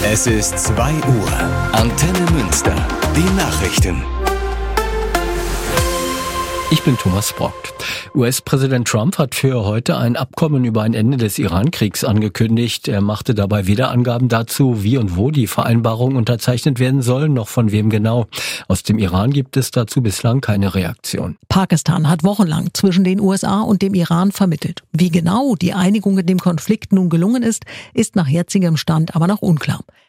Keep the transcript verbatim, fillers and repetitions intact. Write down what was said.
Es ist zwei Uhr. Antenne Münster. Die Nachrichten. Ich bin Thomas Brockt. U S-Präsident Trump hat für heute ein Abkommen über ein Ende des Iran-Kriegs angekündigt. Er machte dabei weder Angaben dazu, wie und wo die Vereinbarung unterzeichnet werden soll, noch von wem genau. Aus dem Iran gibt es dazu bislang keine Reaktion. Pakistan hat wochenlang zwischen den U S A und dem Iran vermittelt. Wie genau die Einigung in dem Konflikt nun gelungen ist, ist nach jetzigem Stand aber noch unklar.